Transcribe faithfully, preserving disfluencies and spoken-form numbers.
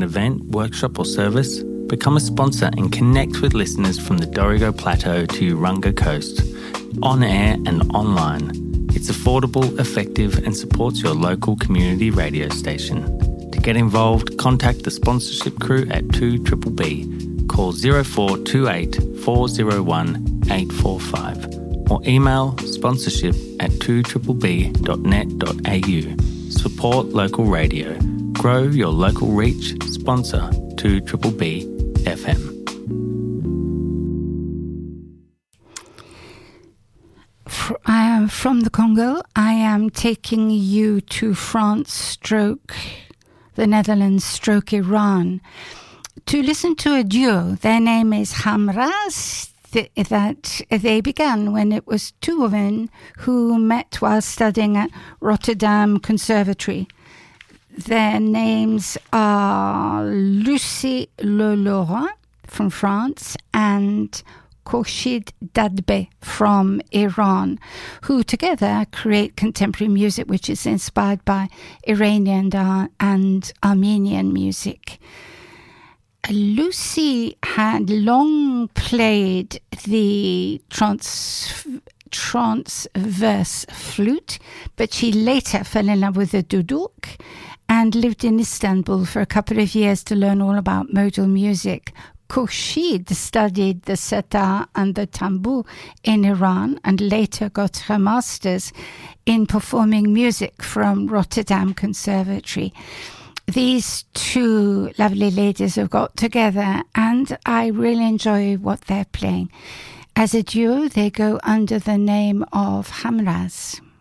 an event, workshop or service? Become a sponsor and connect with listeners from the Dorrigo Plateau to Urunga Coast, on air and online. It's affordable, effective and supports your local community radio station. To get involved, contact the sponsorship crew at two B B B. Call zero four two eight four zero one eight four five or email sponsorship at two b b b dot net dot a u. Support local radio. Grow your local reach. Sponsor two B B B F M. I am from the Congo. I am taking you to France stroke the Netherlands stroke Iran to listen to a duo. Their name is Hamraz. Th- that they began when it was two women who met while studying at Rotterdam Conservatory. Their names are Lucie Le Laurent from France and Khorshid Dadbe from Iran, who together create contemporary music which is inspired by Iranian uh, and Armenian music. Lucie had long played the trans, transverse flute, but she later fell in love with the duduk and lived in Istanbul for a couple of years to learn all about modal music. Khorshid studied the setar and the tambour in Iran and later got her master's in performing music from Rotterdam Conservatory. These two lovely ladies have got together and I really enjoy what they're playing. As a duo, they go under the name of Hamraz.